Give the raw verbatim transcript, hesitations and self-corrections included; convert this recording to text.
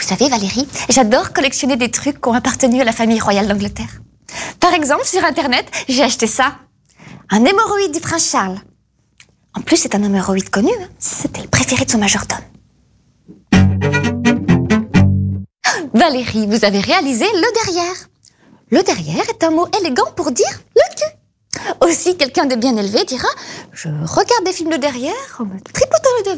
savez, Valérie, j'adore collectionner des trucs qui ont appartenu à la famille royale d'Angleterre. Par exemple, sur Internet, j'ai acheté ça. Un hémorroïde du prince Charles. En plus, c'est un hémorroïde connu. Hein. C'était le préféré de son majordome. Valérie, vous avez réalisé le derrière. Le derrière est un mot élégant pour dire le cul. Aussi, quelqu'un de bien élevé dira « Je regarde des films de derrière en me tripotant le devant ».